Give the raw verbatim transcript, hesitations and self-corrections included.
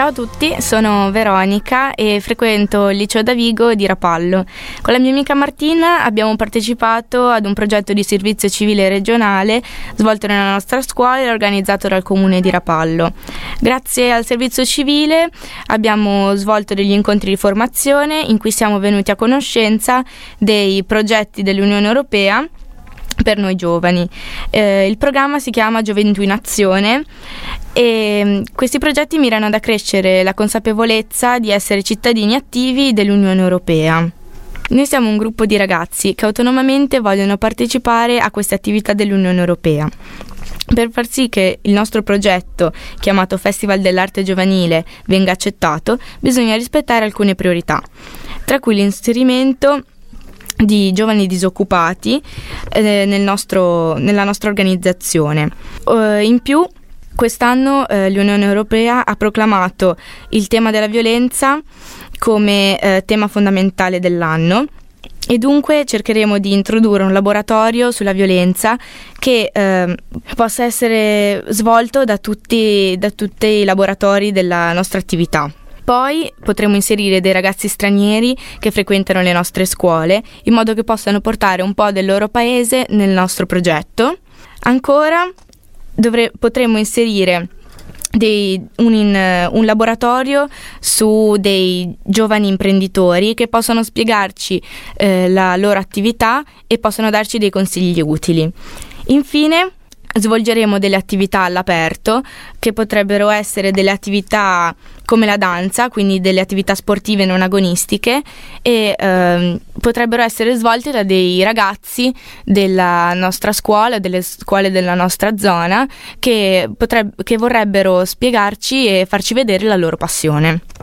Ciao a tutti, sono Veronica e frequento il liceo Davigo di Rapallo. Con la mia amica Martina abbiamo partecipato ad un progetto di servizio civile regionale svolto nella nostra scuola e organizzato dal comune di Rapallo. Grazie al servizio civile abbiamo svolto degli incontri di formazione in cui siamo venuti a conoscenza dei progetti dell'Unione Europea per noi giovani. Eh, il programma si chiama Gioventù in Azione e questi progetti mirano ad accrescere la consapevolezza di essere cittadini attivi dell'Unione Europea. Noi siamo un gruppo di ragazzi che autonomamente vogliono partecipare a queste attività dell'Unione Europea. Per far sì che il nostro progetto, chiamato Festival dell'Arte Giovanile, venga accettato, bisogna rispettare alcune priorità, tra cui l'inserimento di giovani disoccupati eh, nel nostro, nella nostra organizzazione. Uh, in più, quest'anno eh, l'Unione Europea ha proclamato il tema della violenza come eh, tema fondamentale dell'anno e dunque cercheremo di introdurre un laboratorio sulla violenza che eh, possa essere svolto da tutti, da tutti i laboratori della nostra attività. Poi potremo inserire dei ragazzi stranieri che frequentano le nostre scuole in modo che possano portare un po' del loro paese nel nostro progetto. Ancora dovre- potremo inserire dei, un, in, un laboratorio su dei giovani imprenditori che possono spiegarci eh, la loro attività e possono darci dei consigli utili. Infine svolgeremo delle attività all'aperto che potrebbero essere delle attività come la danza, quindi delle attività sportive non agonistiche e ehm, potrebbero essere svolte da dei ragazzi della nostra scuola, delle scuole della nostra zona che, potreb- che vorrebbero spiegarci e farci vedere la loro passione.